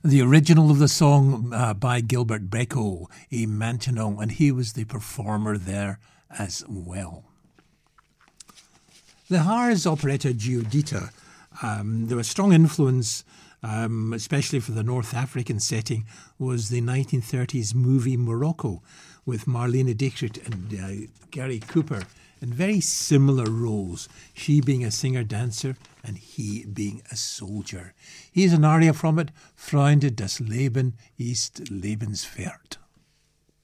The original of the song by Gilbert Bécaud, Et Maintenant, and he was the performer there as well. The Haar's operetta Giudita, there was strong influence, especially for the North African setting, was the 1930s movie Morocco with Marlene Dietrich and Gary Cooper in very similar roles, she being a singer-dancer and he being a soldier. Here's an aria from it, Freunde, das Leben ist lebenswert.